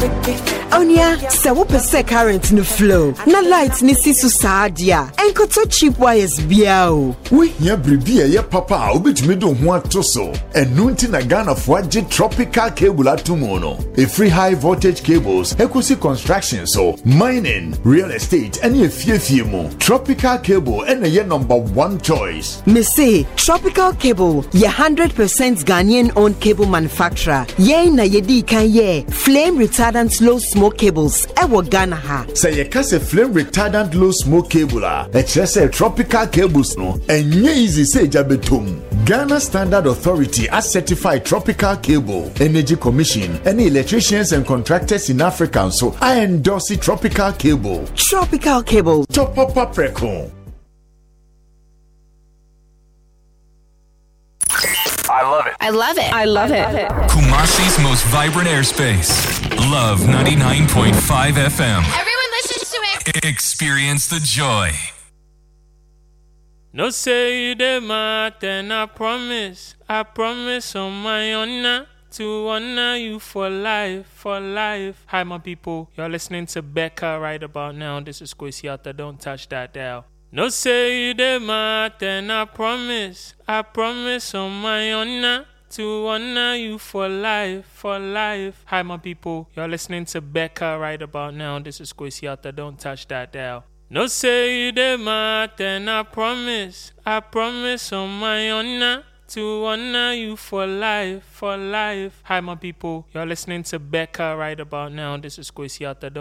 Onya, se wo pese current no flow. Na light ni si so saadia. Enkoto cheap wires bia o. We hia bribi ye papa obetumi do ho atoso. Enu nti na Ghana fo age tropical cable atomo no. A free high voltage cables, equity construction so, mining, real estate, any efie mo. Tropical cable and ye #1 choice. Me say Tropical Cable, ye 100% Ghanaian owned cable manufacturer. Ye na ye di kan ye flame retardant low smoke cables. Ewo Ghana ha. Say ye kase flame retardant low smoke cable a. E say tropical cables no. Enye easy say jabetum. Ghana Standard Authority has certified Tropical Cable, Energy Commission, any electricians and contractors in Africa. So I endorse Tropical Cable. Tropical Cable. Top up preko. I love it. I love it. I love it. Kumasi's most vibrant airspace. Love 99.5 FM. Everyone listens to it. Experience the joy. No say you the math and I promise on my honor to honor you for life, for life. Hi my people, you're listening to Becca right about now. This is Kwesiata, don't touch that dial. No say you the math and I promise on my honor to honor you for life, for life. Hi my people, you're listening to Becca right about now. This is Kwesiata, don't touch that dial. No say you the math and I promise on my honor to honor you for life, for life. Hi my people, you're listening to Becca right about now. This is Kwesiata.